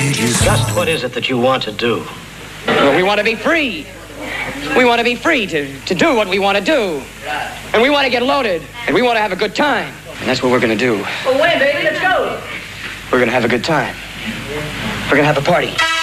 Just what is it that you want to do? Well, we want to be free. We want to be free to do what we want to do. And we want to get loaded. And we want to have a good time. And that's what we're going to do. Well, wait, baby, let's go. We're going to have a good time. We're going to have a party.